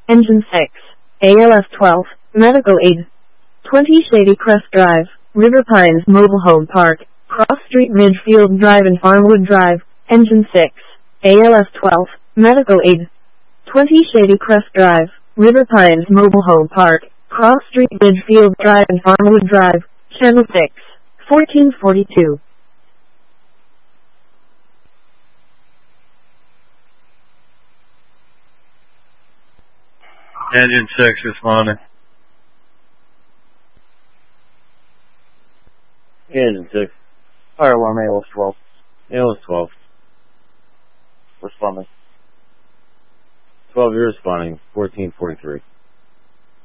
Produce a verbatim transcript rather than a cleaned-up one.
Engine six. A L S twelve, Medical Aid. twenty Shady Crest Drive, River Pines Mobile Home Park, Cross Street Midfield Drive and Farmwood Drive. Engine six. A L S twelve, Medical Aid. twenty Shady Crest Drive, River Pines Mobile Home Park, Cross Street Midfield Drive and Farmwood Drive. Channel six, fourteen forty-two. Engine six responding. Engine six. Fire alarm A L S twelve. A L S twelve. Responding. twelve, you're responding. fourteen forty-three.